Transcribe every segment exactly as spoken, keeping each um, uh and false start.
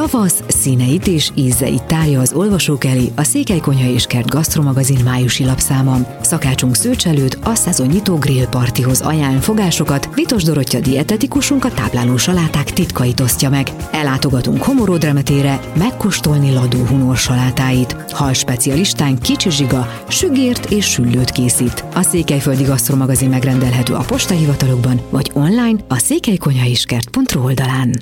tavasz színeit és ízeit tárja az olvasók elé a Székelykonyha és Kert gasztromagazin májusi lapszáma. Szakácsunk Szőcselőd a szezonnyitó grillpartihoz ajánl fogásokat, Vitos Dorottya dietetikusunk a tápláló saláták titkait osztja meg. Ellátogatunk Homoród-Remetére megkóstolni Ladó Hunor salátáit. Hal specialistánk Kicsi Zsiga sügért és süllőt készít. A Székelyföldi Gasztromagazin megrendelhető a postahivatalokban, vagy online a székelykonyha és kert pont ru oldalán.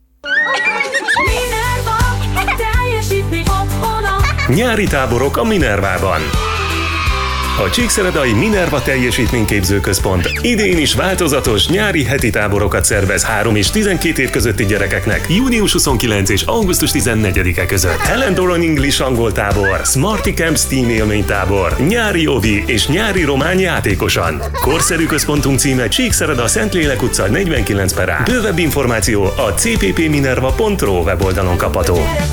Nyári táborok a Minervában. A Csíkszeredai Minerva Teljesítményképző Központ idén is változatos nyári heti táborokat szervez három és tizenkét év közötti gyerekeknek június huszonkilencedike és augusztus tizennegyedike között. Helen Doran English angol tábor, Smarty Camp Steam élménytábor, nyári ovi és nyári román játékosan. Korszerű központunk címe Csíkszereda, Szentlélek utca negyvenkilenc per A. Bővebb információ a c p p minerva pont r o weboldalon kapható.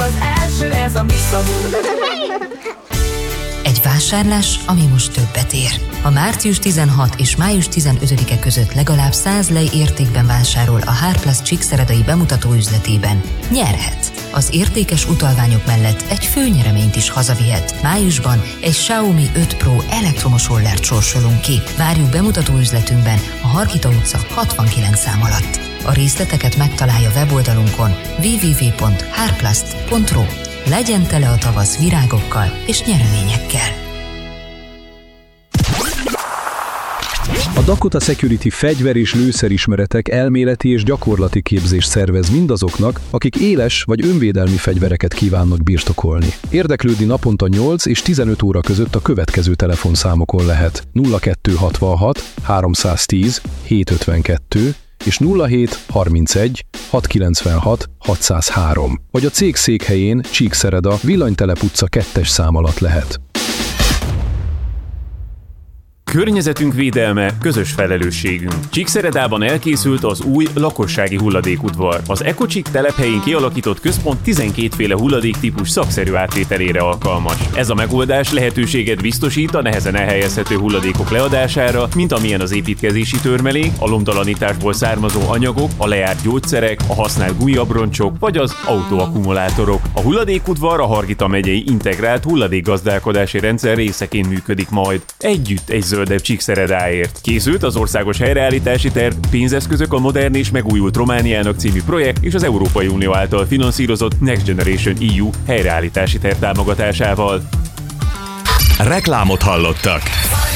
Egy vásárlás, ami most többet ér. Ha március tizenhatodika és május tizenötödike között legalább száz lej értékben vásárol a Hárplusz Csíkszeredai bemutató üzletében, nyerhet. Az értékes utalványok mellett egy főnyereményt is hazavihet. Májusban egy Xiaomi öt Pro elektromos rollert sorsolunk ki. Várjuk bemutató üzletünkben a Hargita utca hatvankilenc szám alatt. A részleteket megtalálja weboldalunkon double-u double-u double-u pont hárplast pont r o. Legyen tele a tavasz virágokkal és nyereményekkel. A Dakota Security fegyver- és lőszerismeretek elméleti és gyakorlati képzést szervez mindazoknak, akik éles vagy önvédelmi fegyvereket kívánnak birtokolni. Érdeklődni naponta nyolc és tizenöt óra között a következő telefonszámokon lehet: nulla kettő hatvanhat háromszáztíz hétszázötvenkettő és nulla hét harmincegy hatszázkilencvenhat hatszázhárom, vagy a cég székhelyén Csíkszereda, Villanytelep utca kettes szám alatt lehet. Környezetünk védelme közös felelősségünk. Csíkszeredában elkészült az új lakossági hulladékudvar. Az EcoCsik telephelyén kialakított központ tizenkét féle hulladéktípus szakszerű átvételére alkalmas. Ez a megoldás lehetőséget biztosít a nehezen elhelyezhető hulladékok leadására, mint amilyen az építkezési törmelék, a lomtalanításból származó anyagok, a lejárt gyógyszerek, a használt gumiabroncsok vagy az autóakkumulátorok. A hulladékudvar a Hargita megyei integrált hulladékgazdálkodási rendszer részeként működik majd. Együtt egy zöldebb Csíkszeredáért. Készült az országos helyreállítási terv, pénzeszközök a modern és megújult Romániának című projekt és az Európai Unió által finanszírozott Next Generation é u helyreállítási terv támogatásával. Reklámot hallottak.